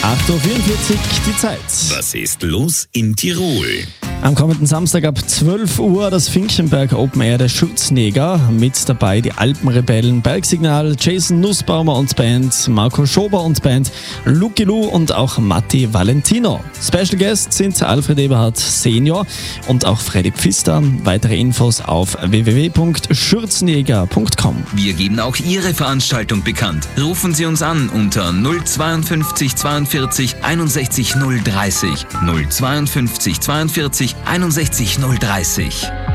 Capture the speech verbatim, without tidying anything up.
acht Uhr vierundvierzig die Zeit. Was ist los in Tirol? Am kommenden Samstag ab zwölf Uhr das Finckenberg Open Air der Schürzenjäger. Mit dabei die Alpenrebellen, Bergsignal, Jason Nussbaumer und Band, Marco Schober und Band, Lucky Lou und auch Matti Valentino. Special Guests sind Alfred Eberhard Senior und auch Freddy Pfister. Weitere Infos auf w w w punkt schürzenjäger punkt com. Wir geben auch Ihre Veranstaltung bekannt. Rufen Sie uns an unter null zweiundfünfzig zweiundvierzig einundsechzig null dreißig. null zweiundfünfzig zweiundvierzig einundsechzig null dreißig.